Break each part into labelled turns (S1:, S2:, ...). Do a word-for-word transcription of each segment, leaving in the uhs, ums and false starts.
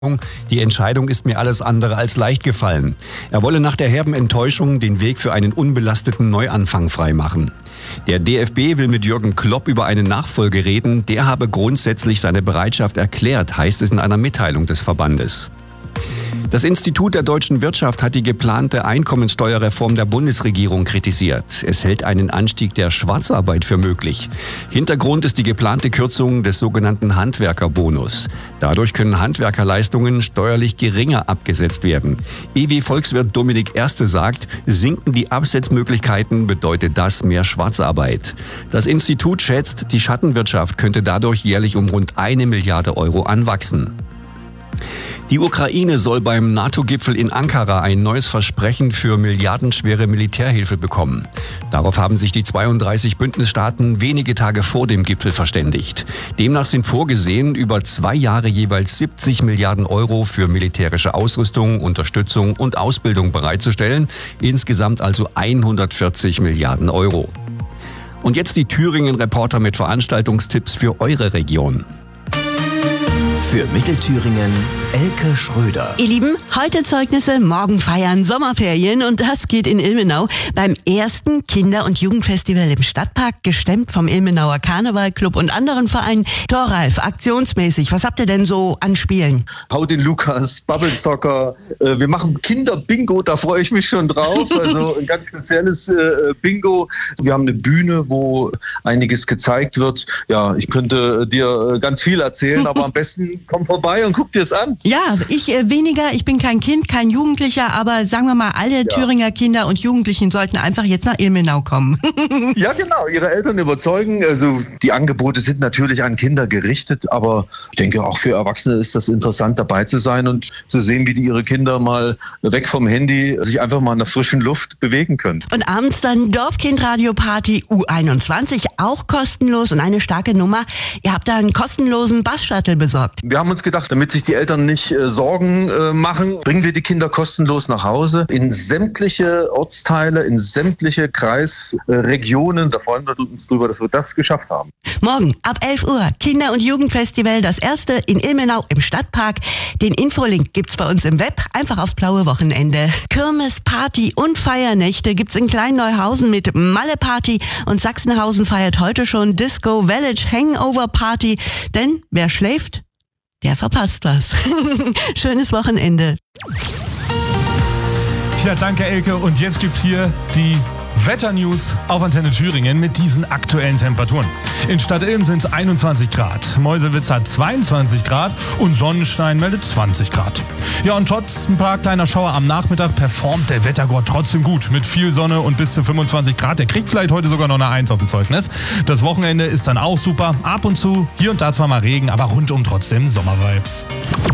S1: Die Entscheidung ist mir alles andere als leicht gefallen. Er wolle nach der herben Enttäuschung den Weg für einen unbelasteten Neuanfang freimachen. Der D F B will mit Jürgen Klopp über eine Nachfolge reden. Der habe grundsätzlich seine Bereitschaft erklärt, heißt es in einer Mitteilung des Verbandes. Das Institut der deutschen Wirtschaft hat die geplante Einkommensteuerreform der Bundesregierung kritisiert. Es hält einen Anstieg der Schwarzarbeit für möglich. Hintergrund ist die geplante Kürzung des sogenannten Handwerkerbonus. Dadurch können Handwerkerleistungen steuerlich geringer abgesetzt werden. E W-Volkswirt Dominik Erste sagt, sinken die Absetzmöglichkeiten, bedeutet das mehr Schwarzarbeit. Das Institut schätzt, die Schattenwirtschaft könnte dadurch jährlich um rund eine Milliarde Euro anwachsen. Die Ukraine soll beim NATO-Gipfel in Ankara ein neues Versprechen für milliardenschwere Militärhilfe bekommen. Darauf haben sich die zweiunddreißig Bündnisstaaten wenige Tage vor dem Gipfel verständigt. Demnach sind vorgesehen, über zwei Jahre jeweils siebzig Milliarden Euro für militärische Ausrüstung, Unterstützung und Ausbildung bereitzustellen. Insgesamt also hundertvierzig Milliarden Euro. Und jetzt die Thüringen-Reporter mit Veranstaltungstipps für eure Region.
S2: Für Mittelthüringen Elke Schröder.
S3: Ihr Lieben, heute Zeugnisse, morgen feiern, Sommerferien und das geht in Ilmenau beim ersten Kinder- und Jugendfestival im Stadtpark, gestemmt vom Ilmenauer Karnevalclub und anderen Vereinen. Thoralf, aktionsmäßig, was habt ihr denn so an Spielen?
S4: Hau den Lukas, Bubble Soccer, äh, wir machen Kinder-Bingo, da freue ich mich schon drauf, also ein ganz spezielles äh, Bingo. Wir haben eine Bühne, wo einiges gezeigt wird. Ja, ich könnte dir äh, ganz viel erzählen, aber am besten komm vorbei und guck dir es an.
S3: Ja, ich äh, weniger, ich bin kein Kind, kein Jugendlicher, aber sagen wir mal, alle ja. Thüringer Kinder und Jugendlichen sollten einfach jetzt nach Ilmenau kommen.
S4: Ja, genau, ihre Eltern überzeugen. Also die Angebote sind natürlich an Kinder gerichtet, aber ich denke, auch für Erwachsene ist das interessant, dabei zu sein und zu sehen, wie die ihre Kinder mal weg vom Handy sich einfach mal in der frischen Luft bewegen können.
S3: Und abends dann Dorfkindradio-Party U einundzwanzig, auch kostenlos und eine starke Nummer. Ihr habt da einen kostenlosen Bus-Shuttle besorgt.
S4: Wir haben uns gedacht, damit sich die Eltern nicht äh, Sorgen äh, machen, bringen wir die Kinder kostenlos nach Hause in sämtliche Ortsteile, in sämtliche Kreisregionen. Äh, da freuen wir uns drüber, dass wir das geschafft haben.
S3: Morgen ab elf Uhr Kinder- und Jugendfestival, das erste in Ilmenau im Stadtpark. Den Infolink gibt's bei uns im Web, einfach aufs blaue Wochenende. Kirmes, Party und Feiernächte gibt's in Klein-Neuhausen mit Malle-Party und Sachsenhausen feiert heute schon Disco Village Hangover Party. Denn wer schläft, der verpasst was. Schönes Wochenende.
S5: Ja, danke Elke. Und jetzt gibt's hier die Wetternews auf Antenne Thüringen mit diesen aktuellen Temperaturen. In Stadt Ilm sind es einundzwanzig Grad, Meuselwitz hat zweiundzwanzig Grad und Sonnenstein meldet zwanzig Grad. Ja, und trotz ein paar kleiner Schauer am Nachmittag performt der Wettergott trotzdem gut mit viel Sonne und bis zu fünfundzwanzig Grad. Der kriegt vielleicht heute sogar noch eine eins auf dem Zeugnis. Das Wochenende ist dann auch super. Ab und zu, hier und da zwar mal Regen, aber rundum trotzdem Sommervibes.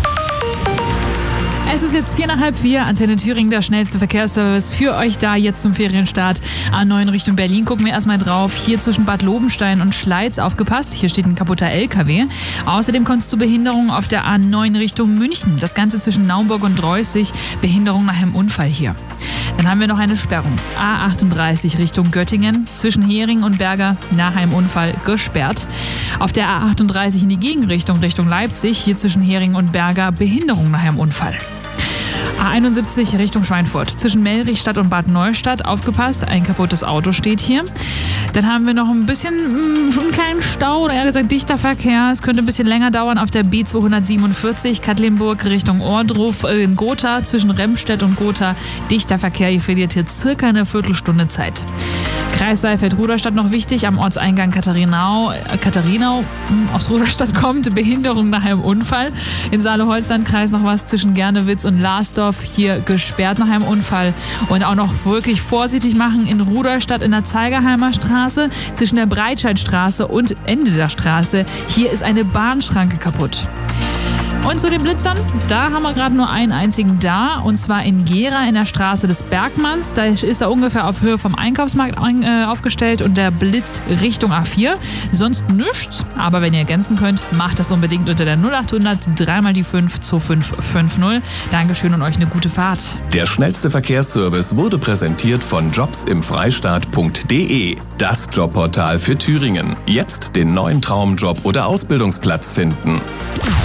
S6: Es ist jetzt vier nach halb vier, Antenne Thüringen, der schnellste Verkehrsservice für euch da jetzt zum Ferienstart. A neun Richtung Berlin, gucken wir erstmal drauf. Hier zwischen Bad Lobenstein und Schleiz aufgepasst. Hier steht ein kaputter L K W. Außerdem kommt es zu Behinderungen auf der A neun Richtung München. Das Ganze zwischen Naumburg und Dreußig. Behinderung nach einem Unfall hier. Dann haben wir noch eine Sperrung. A achtunddreißig Richtung Göttingen. Zwischen Hering und Berger nach einem Unfall gesperrt. Auf der A achtunddreißig in die Gegenrichtung Richtung Leipzig. Hier zwischen Hering und Berger Behinderung nach einem Unfall. A einundsiebzig Richtung Schweinfurt. Zwischen Mellrichstadt und Bad Neustadt. Aufgepasst, ein kaputtes Auto steht hier. Dann haben wir noch ein bisschen, mh, einen kleinen Stau, oder eher gesagt dichter Verkehr. Es könnte ein bisschen länger dauern auf der B zweihundertsiebenundvierzig Katlinburg Richtung Ohrdruf in Gotha. Zwischen Remstedt und Gotha dichter Verkehr. Ihr verliert hier circa eine Viertelstunde Zeit. Kreis Saalfeld-Ruderstadt noch wichtig, am Ortseingang Katharinau, äh, Katharinau mh, aus Ruderstadt kommt, Behinderung nach einem Unfall. In Saale-Holstein-Kreis noch was zwischen Gernewitz und Larsdorf, hier gesperrt nach einem Unfall. Und auch noch wirklich vorsichtig machen in Ruderstadt in der Zeigerheimer Straße, zwischen der Breitscheidstraße und Ende der Straße. Hier ist eine Bahnschranke kaputt. Und zu den Blitzern, da haben wir gerade nur einen einzigen da, und zwar in Gera in der Straße des Bergmanns. Da ist er ungefähr auf Höhe vom Einkaufsmarkt äh, aufgestellt und der blitzt Richtung A vier. Sonst nichts, aber wenn ihr ergänzen könnt, macht das unbedingt unter der null achthundert dreimal die fünf zwei fünf fünf null. Dankeschön und euch eine gute Fahrt.
S2: Der schnellste Verkehrsservice wurde präsentiert von jobs im freistaat punkt de, das Jobportal für Thüringen. Jetzt den neuen Traumjob oder Ausbildungsplatz finden.